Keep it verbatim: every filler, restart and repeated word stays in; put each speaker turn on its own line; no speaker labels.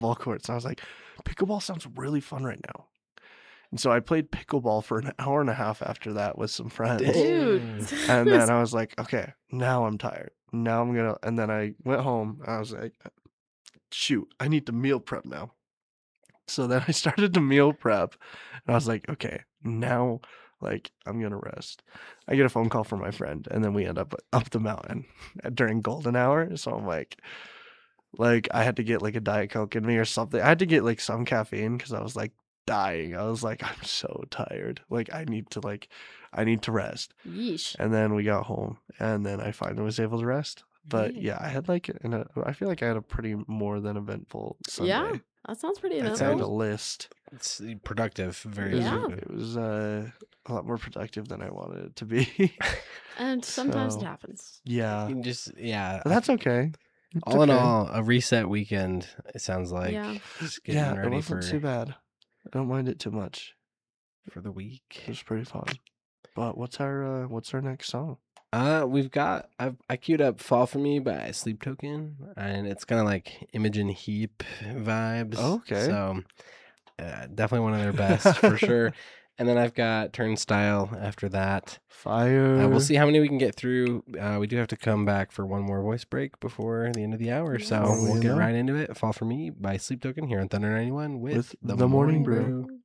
pickleball courts. I was like, pickleball sounds really fun right now. And so I played pickleball for an hour and a half after that with some friends.
Dude.
Dang.
And then I was like, okay, now I'm tired. Now I'm gonna, and then I went home. And I was like, shoot, I need to meal prep now. So then I started to meal prep, and I was like, okay, now like I'm gonna rest. I get a phone call from my friend, and then we end up up the mountain during golden hour. So I'm like, like I had to get like a Diet Coke in me or something. I had to get like some caffeine because I was like dying. I was like, I'm so tired. Like I need to like I need to rest.
Yeesh.
And then we got home, and then I finally was able to rest. But
Yeah.
yeah, I had like an, a, I feel like I had a pretty more than eventful Sunday.
Yeah, that sounds pretty
That
I had a
eventful.
list.
It's productive. Very
It was,
Yeah.
it was uh, a lot more productive than I wanted it to be.
And sometimes it
So,
happens.
yeah,
You can just yeah.
but that's okay. It's
All in
okay.
all, a reset weekend. It sounds like
Yeah.
just getting
Yeah, it
ready
wasn't
for
too bad. I don't mind it too much.
for the week.
It was pretty fun. But what's our uh, what's our next song?
Uh, we've got I've I queued up "Fall for Me" by Sleep Token, and it's kind of like Imogen Heap vibes.
Okay.
So uh, definitely one of their best for sure. And then I've got Turnstile after that.
Fire.
Uh, we'll see how many we can get through. Uh, we do have to come back for one more voice break before the end of the hour. So
Yes.
we'll
You
get
know.
right into it. "Fall for Me" by Sleep Token here on Thunder ninety-one with,
With The Morning Brew.
Brew.